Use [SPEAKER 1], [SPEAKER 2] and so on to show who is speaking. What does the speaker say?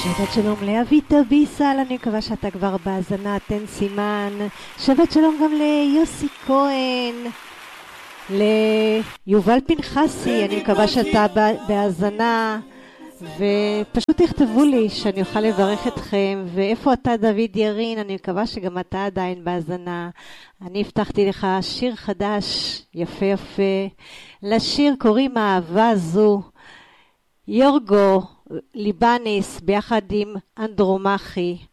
[SPEAKER 1] שבת שלום לאביטה ביסל, אני מקווה שאתה כבר בהאזנה, תן סימן. שבת שלום גם ליוסי כהן, ליובל פנחסי, אני מקווה שאתה בהאזנה, ופשוט תכתבו לי שאני אוכל לברך אתכם. ואיפה אתה דוד ירין, אני מקווה שגם אתה עדיין בהאזנה. אני הבטחתי לך שיר חדש, יפה יפה. לשיר קוראים אהבה זו, יורגו ליבניס ביחד עם אנדרומחי.